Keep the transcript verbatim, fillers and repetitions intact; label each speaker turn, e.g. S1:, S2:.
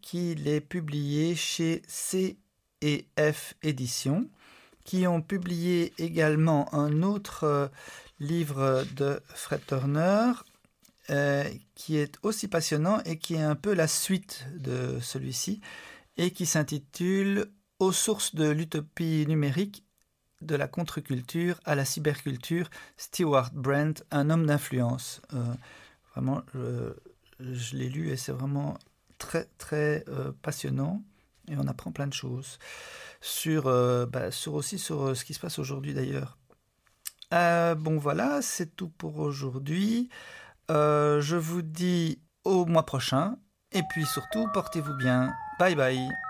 S1: qu'il est publié chez C et F Éditions, qui ont publié également un autre euh, livre de Fred Turner, euh, qui est aussi passionnant et qui est un peu la suite de celui-ci, et qui s'intitule « Aux sources de l'utopie numérique, de la contre-culture à la cyberculture, Stewart Brand, un homme d'influence ». Euh, vraiment, je, je l'ai lu et c'est vraiment très, très euh, passionnant, et on apprend plein de choses. Sur, euh, bah, sur aussi sur euh, ce qui se passe aujourd'hui d'ailleurs. Euh, bon voilà, c'est tout pour aujourd'hui. Euh, je vous dis au mois prochain. Et puis surtout, portez-vous bien. Bye bye.